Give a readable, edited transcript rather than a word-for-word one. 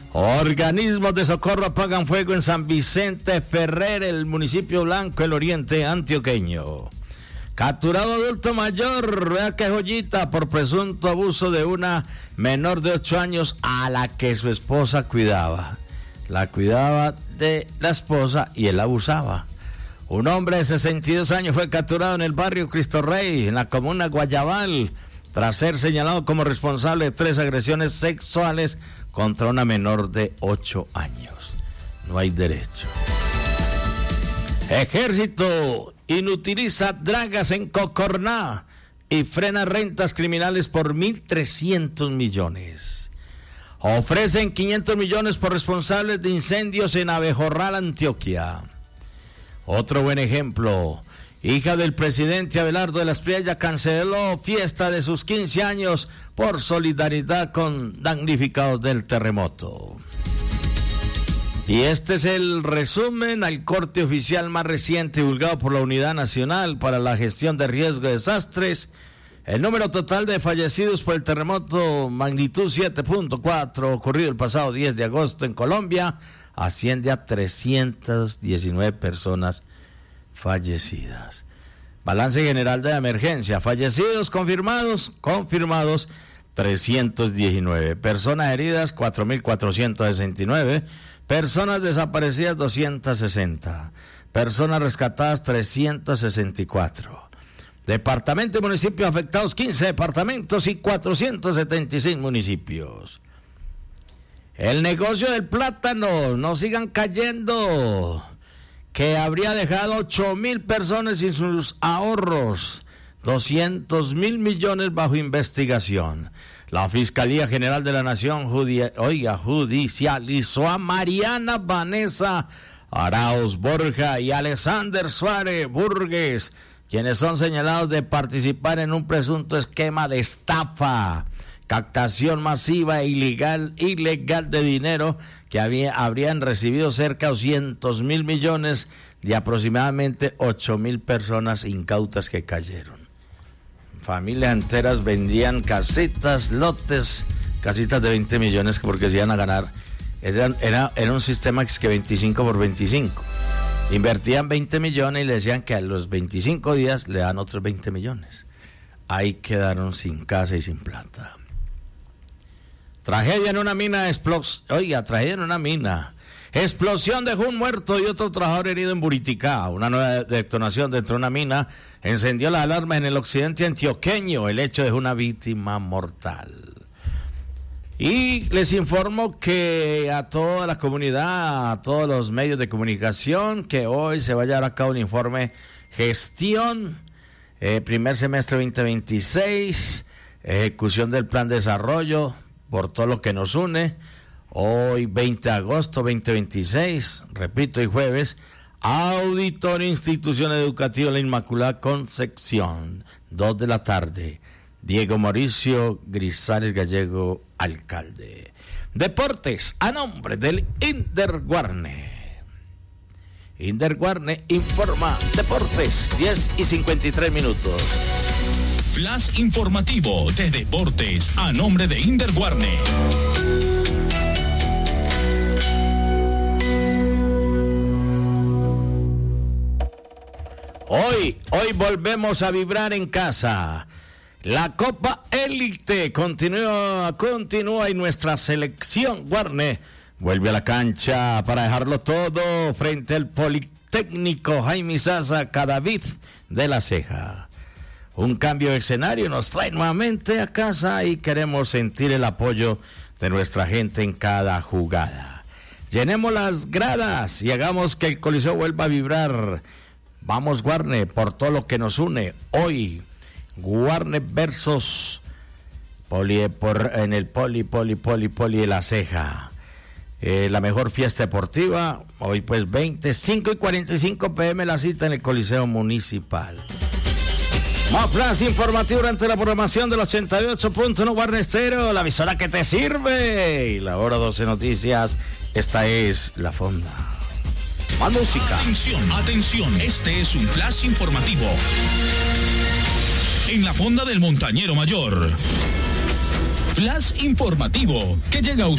Organismos de socorro apagan fuego en San Vicente Ferrer, el municipio blanco, el oriente antioqueño. Capturado adulto mayor, vea qué joyita, por presunto abuso de una menor de 8 años a la que su esposa cuidaba. La cuidaba de la esposa y él abusaba. Un hombre de 62 años fue capturado en el barrio Cristo Rey, en la comuna Guayabal, tras ser señalado como responsable de 3 agresiones sexuales contra una menor de 8 años. No hay derecho. Ejército inutiliza dragas en Cocorná y frena rentas criminales por 1.300 millones. Ofrecen 500 millones por responsables de incendios en Abejorral, Antioquia. Otro buen ejemplo. Hija del presidente Abelardo de la Espriella canceló fiesta de sus 15 años por solidaridad con damnificados del terremoto. Y este es el resumen al corte oficial más reciente divulgado por la Unidad Nacional para la Gestión de Riesgo de Desastres. El número total de fallecidos por el terremoto magnitud 7.4 ocurrido el pasado 10 de agosto en Colombia asciende a 319 personas fallecidas. Balance general de la emergencia. Fallecidos confirmados 319. Personas heridas 4.469. Personas desaparecidas 260. Personas rescatadas 364. Departamento y municipios afectados 15 departamentos y 476 municipios. El negocio del plátano, no sigan cayendo, que habría dejado 8.000 personas sin sus ahorros, 200.000 millones bajo investigación. La Fiscalía General de la Nación judicializó a Mariana Vanessa Arauz Borja y Alexander Suárez Burgues, quienes son señalados de participar en un presunto esquema de estafa, captación masiva e ilegal de dinero que habrían recibido cerca de 200.000 millones de aproximadamente 8.000 personas incautas que cayeron. Familias enteras vendían casitas, lotes, casitas de 20 millones porque se iban a ganar. Era un sistema que 25 por 25. Invertían 20 millones y le decían que a los 25 días le dan otros 20 millones. Ahí quedaron sin casa y sin plata. Tragedia en una mina, tragedia en una mina. Explosión dejó un muerto y otro trabajador herido en Buriticá. Una nueva detonación dentro de una mina encendió la alarma en el occidente antioqueño. El hecho dejó una víctima mortal. Y les informo que a toda la comunidad, a todos los medios de comunicación, que hoy se va a llevar a cabo un informe gestión, primer semestre 2026, ejecución del plan de desarrollo, por todo lo que nos une. Hoy 20 de agosto 2026, repito, y jueves, Auditorio Institución Educativa La Inmaculada Concepción, 2 de la tarde. Diego Mauricio Grisales Gallego, alcalde. Deportes, a nombre del Inder Guarne. Inder Guarne informa deportes, 10:53. Flash informativo de deportes, a nombre de Inder Guarne. Hoy volvemos a vibrar en casa. La Copa Élite continúa y nuestra selección Guarne vuelve a la cancha para dejarlo todo frente al Politécnico Jaime Zaza Cadavid de la Ceja. Un cambio de escenario nos trae nuevamente a casa y queremos sentir el apoyo de nuestra gente en cada jugada. Llenemos las gradas y hagamos que el Coliseo vuelva a vibrar. Vamos Guarne por todo lo que nos une. Hoy Guarne versus en el Poli de la Ceja. La mejor fiesta deportiva. Hoy pues 5:45 p.m. la cita en el Coliseo Municipal. Más flash informativo durante la programación del 88.1 Guarne Estéreo, la emisora que te sirve. Y la hora 12 noticias. Esta es La Fonda. Más música. Atención, este es un flash informativo. En la Fonda del Montañero Mayor. Flash informativo que llega a